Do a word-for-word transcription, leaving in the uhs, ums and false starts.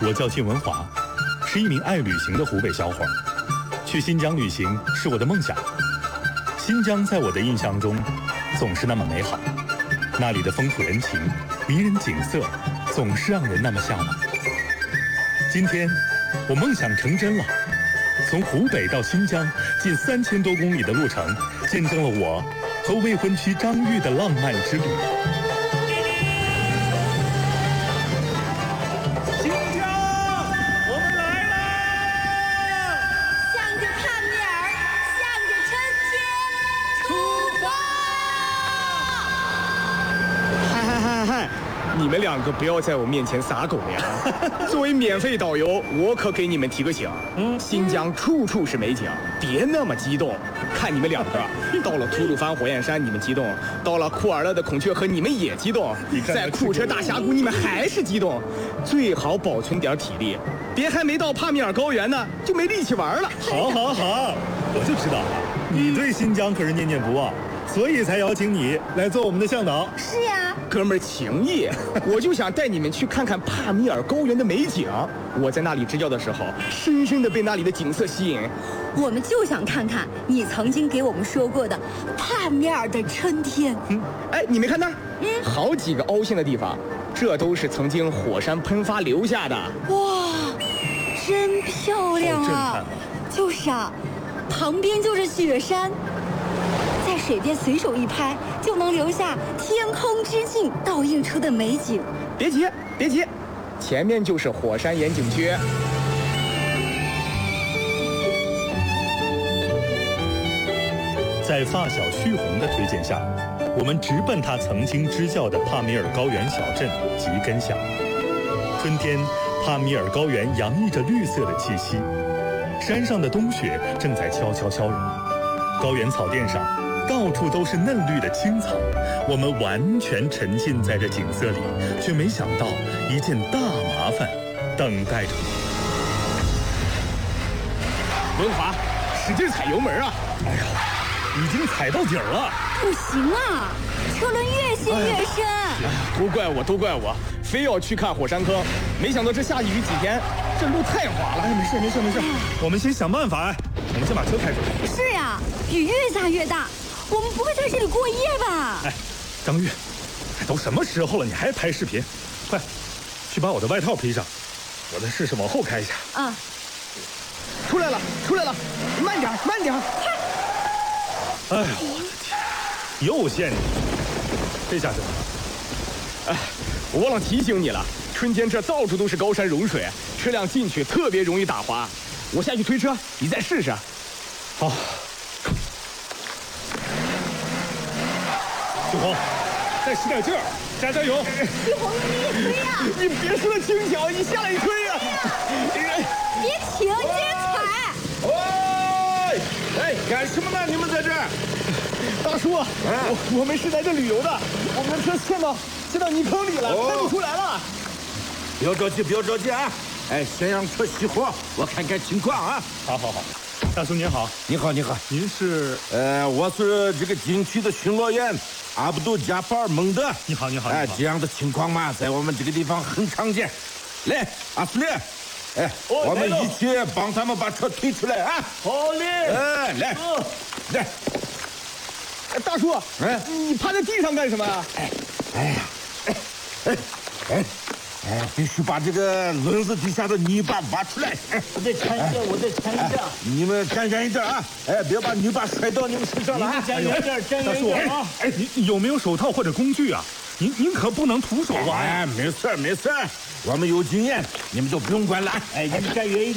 我叫靳文华，是一名爱旅行的湖北小伙儿。去新疆旅行是我的梦想。新疆在我的印象中总是那么美好，那里的风土人情、迷人景色，总是让人那么向往。今天，我梦想成真了。从湖北到新疆，近三千多公里的路程，见证了我和未婚妻张玉的浪漫之旅。 新疆，我们来啦！ 向着帕米尔，向着春天，出发！ 嗨嗨嗨嗨！你们两个不要在我面前撒狗粮。作为免费导游，我可给你们提个醒：嗯，新疆处处是美景，别那么激动。看你们两个，到了吐鲁番火焰山你们激动，到了库尔勒的孔雀河你们也激动，在库车大峡谷你们还是激动。最好保存点体力，别还没到帕米尔高原呢就没力气玩了。 好，好，好，我就知道你对新疆可是念念不忘，所以才邀请你来做我们的向导。 是呀， 哥们儿情谊，我就想带你们去看看帕米尔高原的美景。我在那里支教的时候，深深的被那里的景色吸引。 我们就想看看你曾经给我们说过的帕米尔的春天。 嗯，哎，你没看那儿？嗯，好几个凹陷的地方，这都是曾经火山喷发留下的。 哇，真漂亮好震撼啊！ 啊就是啊，旁边就是雪山，在水边随手一拍，就能留下天空之镜倒映出的美景。 别急，别急，前面就是火山岩景区。 在发小旭红的推荐下，我们直奔他曾经支教的帕米尔高原小镇吉根乡。春天，帕米尔高原洋溢着绿色的气息，山上的冬雪正在悄悄消融，高原草甸上到处都是嫩绿的青草。我们完全沉浸在这景色里，却没想到一件大麻烦等待着我。 文华，使劲踩油门啊！ 哎呀，已经踩到底儿了。 不行啊，车轮越陷越深。 哎呀，都怪我，都怪我，非要去看火山坑，没想到这下雨几天，这路太滑了。 哎，没事没事没事，我们先想办法。哎，我们先把车开出去。 是呀，雨越下越大，我们不会在这里过夜吧？ 哎，张玉，都什么时候了，你还拍视频？快，去把我的外套披上，我再试试往后开一下。 啊， 出来了，出来了，慢点，慢点，快！ 哎呦，我的天，又陷进去，这下怎么了？ 哎，我忘了提醒你了，春天这到处都是高山融水，车辆进去特别容易打滑。我下去推车，你再试试。 好。旭红，再使点劲儿，加加油！ 旭红，你也推呀！ 你别说的轻巧，你下来一推呀！ 别停，接着踩！ 喂，哎，干什么呢？你们在这儿？ 大叔，我我们是来这旅游的，我们的车陷到陷到泥坑里了， 哦开不出来了。 不要着急，不要着急啊！哎，先让车熄火，我看看情况啊。 好好好，大叔您好。 你好，你好。 您是？ 呃，我是这个景区的巡逻员阿卜杜加巴尔蒙德。 你好，你好。 哎， 你好这样的情况嘛，在我们这个地方很常见。来，阿斯利，哎， 哦我们来了一起帮他们把车推出来啊！ 好嘞。 哎，来， 哦来， 哎大叔， 哎你趴在地上干什么啊？ 哎，哎呀，哎，哎，哎。哎，必须把这个轮子底下的泥巴挖出来！哎， 我再看一下，我再看一下。 你们站远一点啊！哎，别把泥巴摔到你们身上了啊！ 站远点，站远点啊！ 哎，你你有没有手套或者工具啊？您您可不能徒手挖呀！ 哎，没事没事，我们有经验，你们就不用管了。 哎，你站远一点。